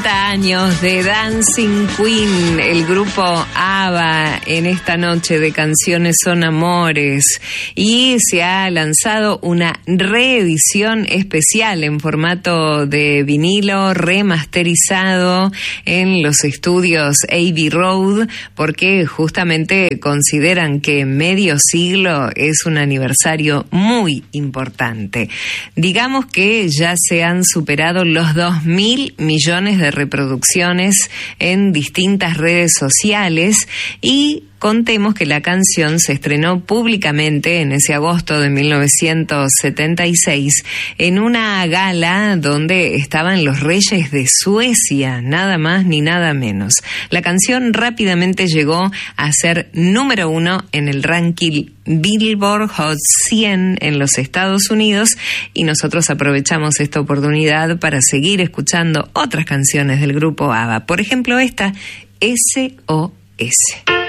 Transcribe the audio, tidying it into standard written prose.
Años de Dancing Queen, el grupo ABBA, en esta noche de Canciones son Amores, y se ha lanzado una reedición especial en formato de vinilo remasterizado en los estudios Abbey Road, porque justamente consideran que medio siglo es un aniversario muy importante. Digamos que ya se han superado los 2.000 millones de reproducciones en distintas redes sociales, y contemos que la canción se estrenó públicamente en ese agosto de 1976 en una gala donde estaban los reyes de Suecia, nada más ni nada menos. La canción rápidamente llegó a ser número 1 en el ranking Billboard Hot 100 en los Estados Unidos, y nosotros aprovechamos esta oportunidad para seguir escuchando otras canciones del grupo ABBA. Por ejemplo, esta, SOS.